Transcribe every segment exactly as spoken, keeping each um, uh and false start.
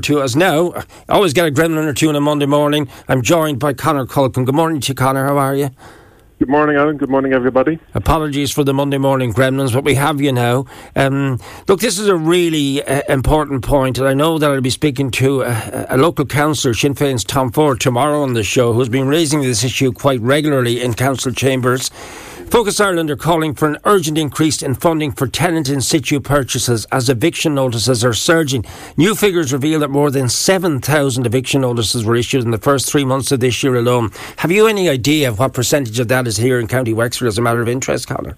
To us now. I always get a gremlin or two on a Monday morning. I'm joined by Conor Culkin. Good morning to you, Conor. How are you? Good morning, Alan. Good morning, everybody. Apologies for the Monday morning gremlins, but we have you now. Um, look, this is a really uh, important point, and I know that I'll be speaking to a, a local councillor, Sinn Féin's Tom Ford, tomorrow on the show, who's been raising this issue quite regularly in council chambers. Focus Ireland are calling for an urgent increase in funding for tenant in situ purchases as eviction notices are surging. New figures reveal that more than seven thousand eviction notices were issued in the first three months of this year alone. Have you any idea of what percentage of that is here in County Wexford as a matter of interest, Conor?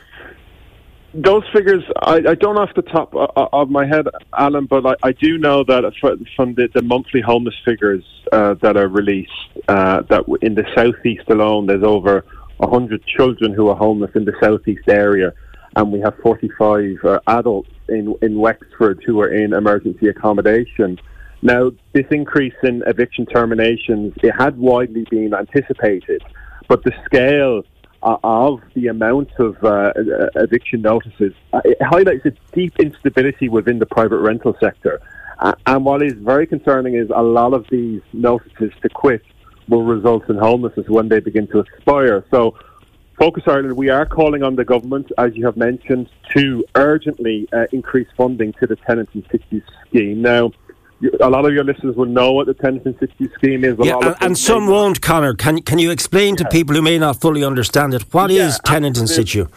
Those figures, I, I don't off the top of my head, Alan, but I, I do know that from the, the monthly homeless figures uh, that are released, uh, that in the southeast alone there's over one hundred children who are homeless in the southeast area, and we have forty-five uh, adults in, in Wexford who are in emergency accommodation. Now, this increase in eviction terminations, it had widely been anticipated, but the scale uh, of the amount of uh, eviction notices, uh, it highlights a deep instability within the private rental sector. Uh, and what is very concerning is a lot of these notices to quit will result in homelessness when they begin to expire. So, Focus Ireland, we are calling on the government, as you have mentioned, to urgently uh, increase funding to the Tenant in Situ scheme. Now, a lot of your listeners will know what the Tenant in Situ scheme is. Yeah, and, and some won't, Conor. Can, can you explain to yeah. people who may not fully understand it, what yeah, is Tenant in Situ?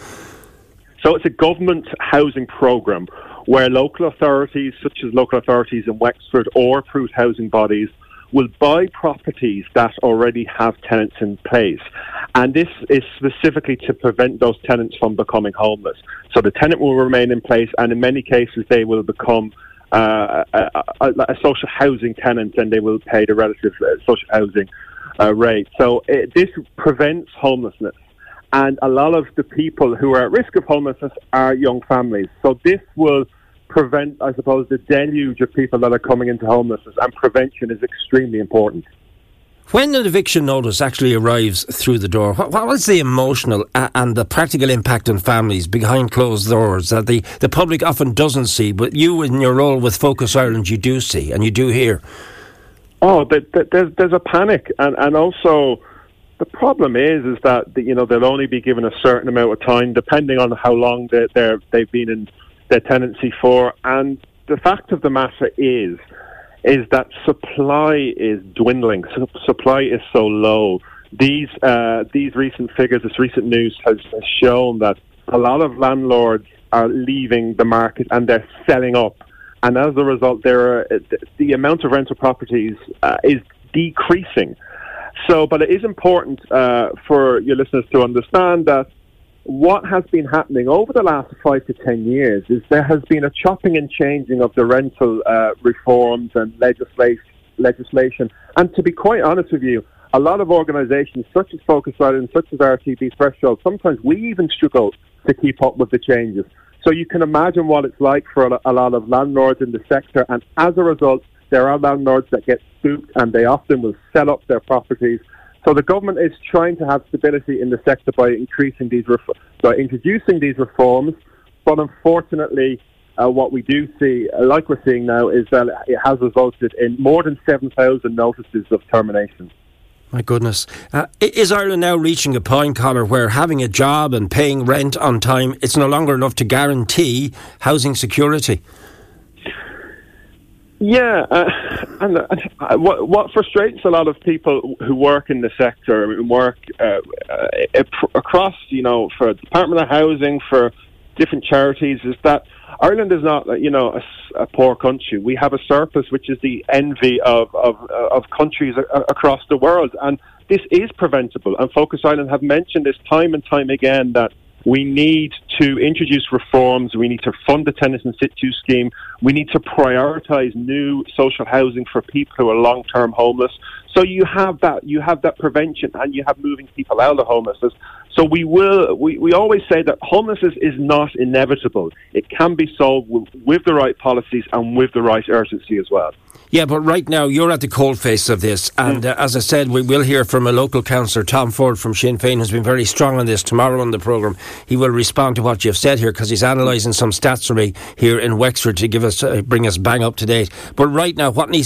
So it's a government housing programme where local authorities, such as local authorities in Wexford or approved housing bodies, will buy properties that already have tenants in place. And this is specifically to prevent those tenants from becoming homeless. So the tenant will remain in place, and in many cases they will become uh, a, a, a social housing tenant, and they will pay the relative uh, social housing uh, rate. So it, this prevents homelessness. And a lot of the people who are at risk of homelessness are young families. So this will prevent, I suppose, the deluge of people that are coming into homelessness, and prevention is extremely important. When an eviction notice actually arrives through the door, what, what is the emotional and the practical impact on families behind closed doors that the, the public often doesn't see, but you in your role with Focus Ireland you do see and you do hear? Oh, there's, there's a panic, and, and also the problem is is that, you know, they'll only be given a certain amount of time depending on how long they're, they're, they've been in their tenancy for, and the fact of the matter is is that supply is dwindling. So supply is so low. These uh, these recent figures, this recent news has, has shown that a lot of landlords are leaving the market and they're selling up, and as a result, there are, the amount of rental properties uh, is decreasing. So, but it is important uh, for your listeners to understand that what has been happening over the last five to ten years is there has been a chopping and changing of the rental uh, reforms and legislation, legislation. And to be quite honest with you, a lot of organisations such as Focus Ireland, such as R T D Threshold, sometimes we even struggle to keep up with the changes. So you can imagine what it's like for a, a lot of landlords in the sector. And as a result, there are landlords that get spooked and they often will sell up their properties. So the government is trying to have stability in the sector by increasing these, ref- by introducing these reforms. But unfortunately, uh, what we do see, uh, like we're seeing now, is that it has resulted in more than seven thousand notices of termination. My goodness. Uh, is Ireland now reaching a point, Conor, where having a job and paying rent on time, it's no longer enough to guarantee housing security? Yeah, uh, and uh, what, what frustrates a lot of people who work in the sector and work uh, uh, across, you know, for Department of Housing, for different charities, is that Ireland is not, you know, a, a poor country. We have a surplus, which is the envy of of, of countries a, across the world, and this is preventable. And Focus Ireland have mentioned this time and time again that we need to introduce reforms. We need to fund the Tenant in Situ scheme. We need to prioritise new social housing for people who are long-term homeless. So you have that, you have that prevention, and you have moving people out of homelessness. So we will. We, we always say that homelessness is not inevitable. It can be solved with, with the right policies and with the right urgency as well. Yeah, but right now you're at the coalface of this, and mm. uh, as I said, we will hear from a local councillor, Tom Ford from Sinn Féin, who's been very strong on this tomorrow on the programme. He will respond to what you've said here because he's analysing some stats for me here in Wexford to give us, uh, bring us bang up to date. But right now, what needs